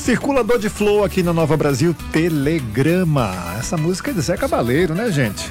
Circulador de Flow aqui na Nova Brasil, Telegrama. Essa música é de Zé Cabaleiro, né, gente?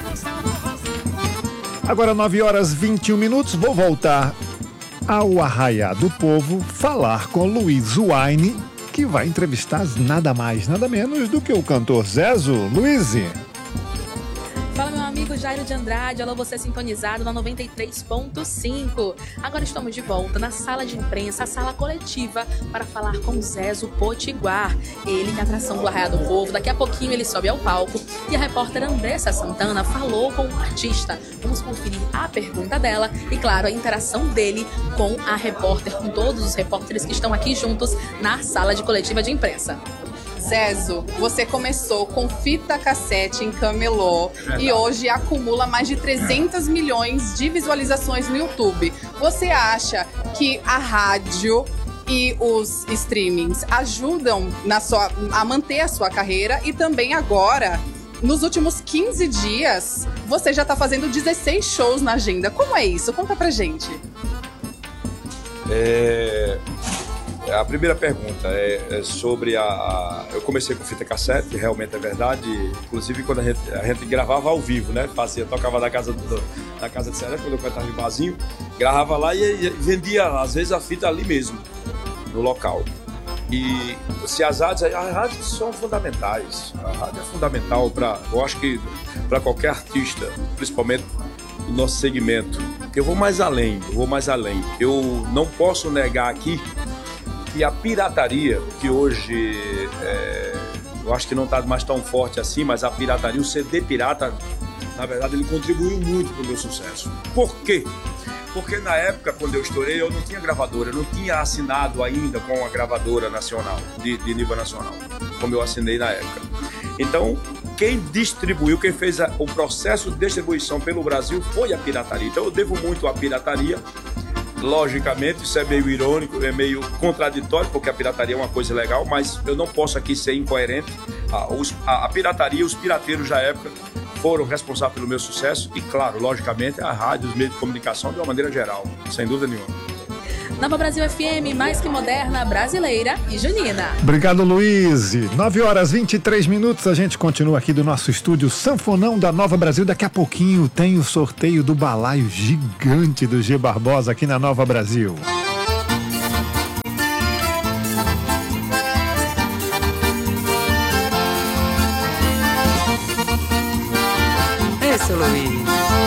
Agora 9h21, vou voltar ao Arraiá do Povo, falar com Luiz Waine, que vai entrevistar nada mais, nada menos do que o cantor Zezo. Luiz. Fala, meu amigo Jairo de Andrade, alô, você sintonizado na 93.5. Agora estamos de volta na sala de imprensa, a sala coletiva, para falar com Zezo Potiguar. Ele que é a atração do Arraiá do Povo. Daqui a pouquinho ele sobe ao palco e a repórter Andressa Santana falou com o artista. Vamos conferir a pergunta dela e, claro, a interação dele com a repórter, com todos os repórteres que estão aqui juntos na sala de coletiva de imprensa. Zezo, você começou com fita cassete em camelô e hoje acumula mais de 300 milhões de visualizações no YouTube. Você acha que a rádio e os streamings ajudam a manter a sua carreira? E também agora, nos últimos 15 dias, você já está fazendo 16 shows na agenda. Como é isso? Conta pra gente. A primeira pergunta é sobre eu comecei com fita cassete, realmente é verdade. Inclusive quando a gente gravava ao vivo, né? Tocava na casa de Seré, quando eu cantava em barzinho, gravava lá e vendia, às vezes, a fita ali mesmo, no local. E se as rádios são fundamentais. A rádio é fundamental eu acho que para qualquer artista, principalmente no nosso segmento. Eu vou mais além. Eu não posso negar aqui que a pirataria, que hoje eu acho que não está mais tão forte assim, mas a pirataria, o CD pirata, na verdade, ele contribuiu muito para o meu sucesso. Por quê? Porque na época, quando eu estourei, eu não tinha gravadora, eu não tinha assinado ainda com a gravadora nacional, de nível nacional, como eu assinei na época. Então, quem distribuiu, quem fez o processo de distribuição pelo Brasil foi a pirataria. Então, eu devo muito à pirataria. Logicamente, isso é meio irônico, é meio contraditório, porque a pirataria é uma coisa legal, mas eu não posso aqui ser incoerente. A pirataria, os pirateiros da época foram responsáveis pelo meu sucesso e, claro, logicamente, a rádio, os meios de comunicação de uma maneira geral, sem dúvida nenhuma. Nova Brasil FM, mais que moderna, brasileira e junina. Obrigado, Luiz. 9h23, a gente continua aqui do nosso estúdio Sanfonão da Nova Brasil. Daqui a pouquinho tem o sorteio do balaio gigante do G Barbosa aqui na Nova Brasil.